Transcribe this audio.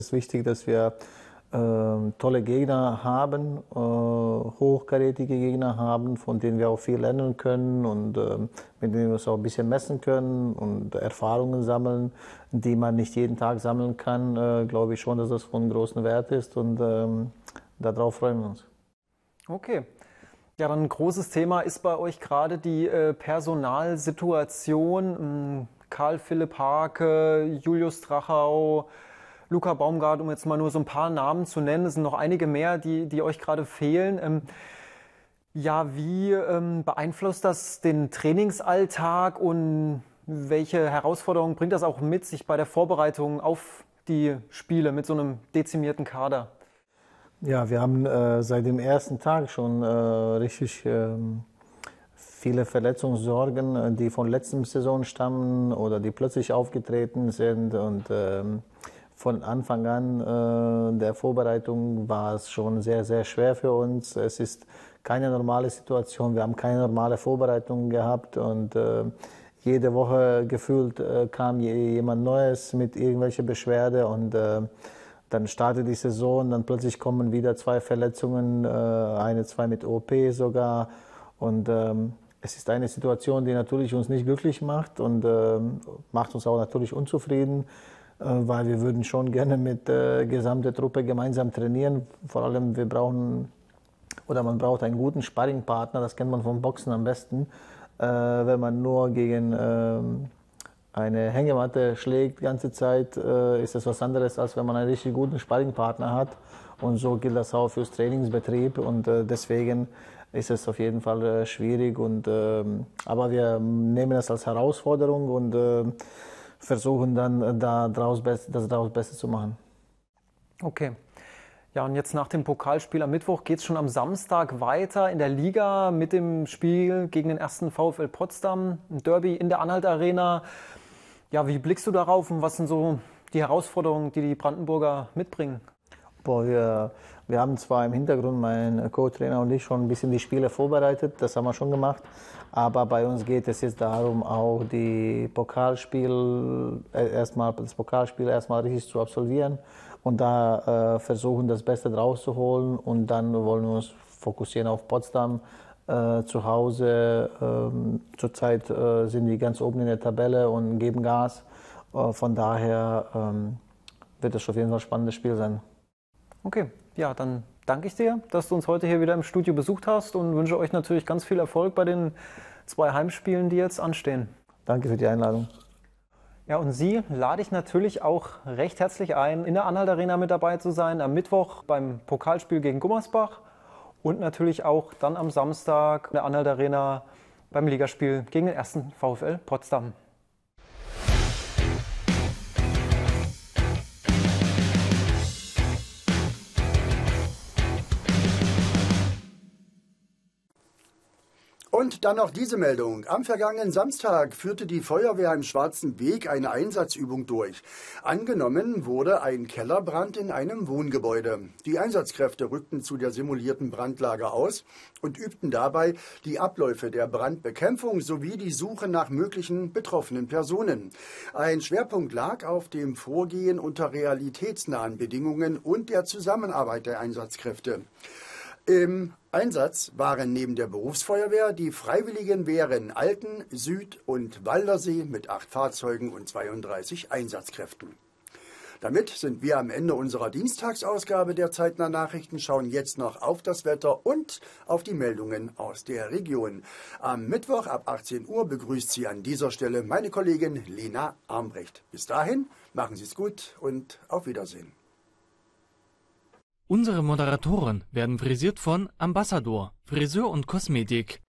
Es ist wichtig, dass wir tolle Gegner haben, hochkarätige Gegner haben, von denen wir auch viel lernen können und mit denen wir uns auch ein bisschen messen können und Erfahrungen sammeln, die man nicht jeden Tag sammeln kann. Glaube ich schon, dass das von großem Wert ist und darauf freuen wir uns. Okay. Ja, dann ein großes Thema ist bei euch gerade die Personalsituation. Karl Philipp Hake, Julius Drachau, Luca Baumgart, um jetzt mal nur so ein paar Namen zu nennen. Es sind noch einige mehr, die euch gerade fehlen. Ja, wie beeinflusst das den Trainingsalltag und welche Herausforderungen bringt das auch mit sich bei der Vorbereitung auf die Spiele mit so einem dezimierten Kader? Ja, wir haben seit dem ersten Tag schon richtig viele Verletzungssorgen, die von letzter Saison stammen oder die plötzlich aufgetreten sind. Und von Anfang an der Vorbereitung war es schon sehr, sehr schwer für uns. Es ist keine normale Situation. Wir haben keine normale Vorbereitung gehabt und jede Woche gefühlt kam jemand Neues mit irgendwelcher Beschwerde und dann startet die Saison, dann plötzlich kommen wieder 2 Verletzungen, zwei mit OP sogar. Und es ist eine Situation, die natürlich uns nicht glücklich macht und macht uns auch natürlich unzufrieden, weil wir würden schon gerne mit der gesamten Truppe gemeinsam trainieren. Vor allem man braucht einen guten Sparringpartner, das kennt man vom Boxen am besten. Wenn man nur gegen eine Hängematte schlägt die ganze Zeit, ist das was anderes, als wenn man einen richtig guten Sparringpartner hat. Und so gilt das auch fürs Trainingsbetrieb und deswegen ist es auf jeden Fall schwierig. Aber wir nehmen das als Herausforderung und versuchen dann das daraus Beste zu machen. Okay. Ja, und jetzt nach dem Pokalspiel am Mittwoch geht es schon am Samstag weiter in der Liga mit dem Spiel gegen den 1. VfL Potsdam, ein Derby in der Anhalt Arena. Ja, wie blickst du darauf und was sind so die Herausforderungen, die die Brandenburger mitbringen? Wir haben zwar im Hintergrund, mein Co-Trainer und ich, schon ein bisschen die Spiele vorbereitet, das haben wir schon gemacht, aber bei uns geht es jetzt darum, auch das Pokalspiel erstmal richtig zu absolvieren und da versuchen, das Beste draus zu holen und dann wollen wir uns fokussieren auf Potsdam. Zu Hause zurzeit sind die ganz oben in der Tabelle und geben Gas. Von daher wird es auf jeden Fall ein spannendes Spiel sein. Okay, ja, dann danke ich dir, dass du uns heute hier wieder im Studio besucht hast und wünsche euch natürlich ganz viel Erfolg bei den 2 Heimspielen, die jetzt anstehen. Danke für die Einladung. Ja, und Sie lade ich natürlich auch recht herzlich ein, in der Anhalt Arena mit dabei zu sein, am Mittwoch beim Pokalspiel gegen Gummersbach. Und natürlich auch dann am Samstag in der Anhalt Arena beim Ligaspiel gegen den 1. VfL Potsdam. Und dann noch diese Meldung. Am vergangenen Samstag führte die Feuerwehr im Schwarzen Weg eine Einsatzübung durch. Angenommen wurde ein Kellerbrand in einem Wohngebäude. Die Einsatzkräfte rückten zu der simulierten Brandlage aus und übten dabei die Abläufe der Brandbekämpfung sowie die Suche nach möglichen betroffenen Personen. Ein Schwerpunkt lag auf dem Vorgehen unter realitätsnahen Bedingungen und der Zusammenarbeit der Einsatzkräfte. Im Einsatz waren neben der Berufsfeuerwehr die Freiwilligen Wehren Alten, Süd und Waldersee mit 8 Fahrzeugen und 32 Einsatzkräften. Damit sind wir am Ende unserer Dienstagsausgabe der Zeitnah Nachrichten, schauen jetzt noch auf das Wetter und auf die Meldungen aus der Region. Am Mittwoch ab 18 Uhr begrüßt Sie an dieser Stelle meine Kollegin Lena Armbrecht. Bis dahin, machen Sie es gut und auf Wiedersehen. Unsere Moderatoren werden frisiert von Ambassador, Friseur und Kosmetik.